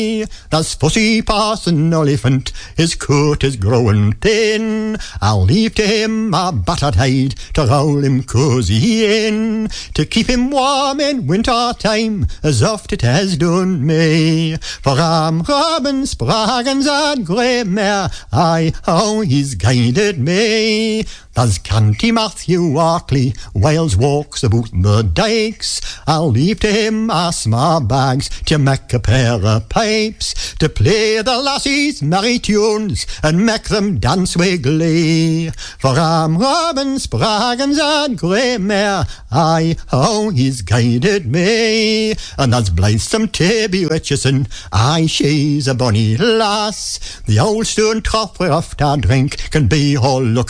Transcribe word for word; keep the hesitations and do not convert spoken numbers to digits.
There's fussy Parson Oliphant, his coat is growing thin. I'll leave to him a battered hide to roll him cosy in, to keep him warm in winter time, as oft it has done me. For I'm Robin Spraggins and grey mare, aye, how he's guided me. There's Canty Matthew Walkley, Wales walks about the dykes. I'll leave to him a small bags to make a pair of pipes, to play the lassies merry tunes and make them dance with glee. For I'm Robin Spraggins and grey mare, aye, how he's guided me. And there's blithesome Tabby Richardson, aye, she's a bonny lass. The old stone trough where oft I drink can be all look